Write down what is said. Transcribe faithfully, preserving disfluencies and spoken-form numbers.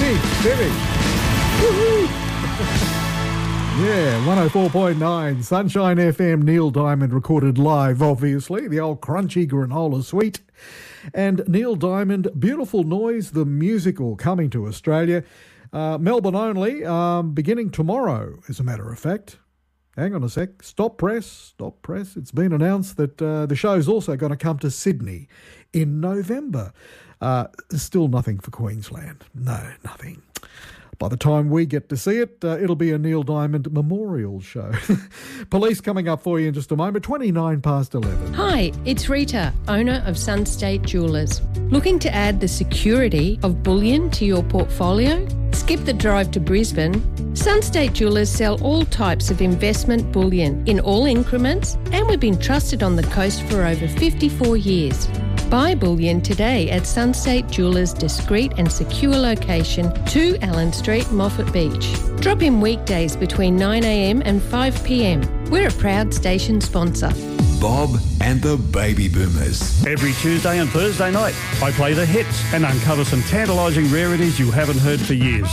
Timmy, Timmy. Woo-hoo. Yeah, one oh four point nine, Sunshine F M, Neil Diamond recorded live, obviously, the old crunchy granola sweet. And Neil Diamond, Beautiful Noise, the musical, coming to Australia. Uh, Melbourne only, um, beginning tomorrow, as a matter of fact. Hang on a sec. Stop press, stop press. It's been announced that uh, the show's also going to come to Sydney in November. Uh, still nothing for Queensland. No, nothing. By the time we get to see it, uh, it'll be a Neil Diamond memorial show. Police coming up for you in just a moment, twenty-nine past eleven. Hi, it's Rita, owner of Sunstate Jewellers. Looking to add the security of bullion to your portfolio? Skip the drive to Brisbane. Sunstate Jewellers sell all types of investment bullion in all increments, and we've been trusted on the coast for over fifty-four years. Buy bullion today at Sunstate Jewellers' discreet and secure location, two Allen Street, Moffat Beach. Drop in weekdays between nine a m and five p m. We're a proud station sponsor. Bob and the Baby Boomers. Every Tuesday and Thursday night, I play the hits and uncover some tantalising rarities you haven't heard for years.